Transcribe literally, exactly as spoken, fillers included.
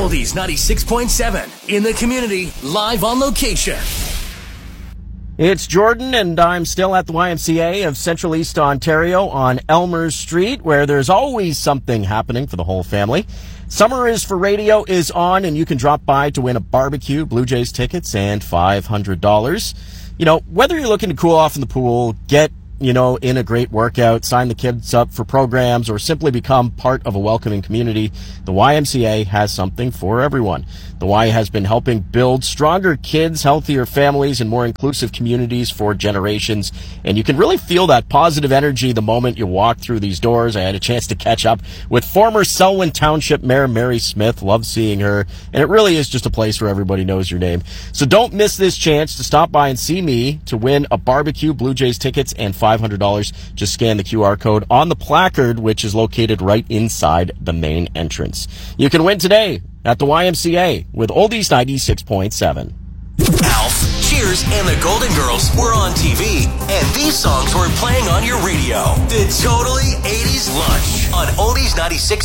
Oldies ninety-six point seven. In the community, live on location. It's Jordan, and I'm still at the Y M C A of Central East Ontario on Elmer Street, where there's always something happening for the whole family. Summer is for Radio is on, and you can drop by to win a barbecue, Blue Jays tickets, and five hundred dollars. You know, whether you're looking to cool off in the pool, get you know, in a great workout, sign the kids up for programs, or simply become part of a welcoming community, the Y M C A has something for everyone. The Y has been helping build stronger kids, healthier families, and more inclusive communities for generations. And you can really feel that positive energy the moment you walk through these doors. I had a chance to catch up with former Selwyn Township Mayor Mary Smith. Love seeing her. And it really is just a place where everybody knows your name. So don't miss this chance to stop by and see me to win a barbecue, Blue Jays tickets, and five hundred dollars. Just scan the Q R code on the placard, which is located right inside the main entrance. You can win today at the Y M C A with Oldies ninety-six point seven. Alf, Cheers, and the Golden Girls were on T V, and these songs were playing on your radio. The Totally eighties Lunch on Oldies ninety-six.